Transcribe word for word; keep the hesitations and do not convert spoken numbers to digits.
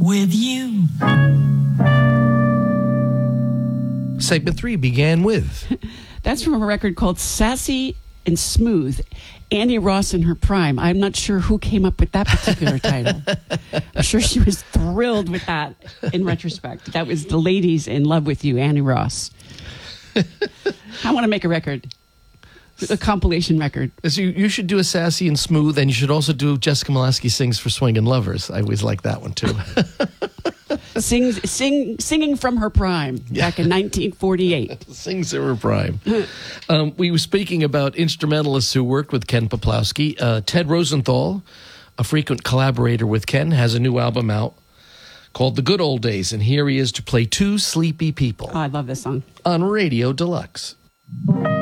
with you. Segment three began with. That's from a record called Sassy and Smooth. Annie Ross in her prime. I'm not sure who came up with that particular title. I'm sure she was thrilled with that in retrospect. That was the ladies in love with you, Annie Ross. I want to make a record. A compilation record. So you, you should do a Sassy and Smooth, and you should also do Jessica Molaski Sings for Swingin' Lovers. I always like that one, too. Sings, sing, singing from her prime back in nineteen forty-eight. Sings in her prime. um, we were speaking about instrumentalists who worked with Ken Poplawski. Uh, Ted Rosenthal, a frequent collaborator with Ken, has a new album out called The Good Old Days, and here he is to play Two Sleepy People. Oh, I love this song. On Radio Deluxe.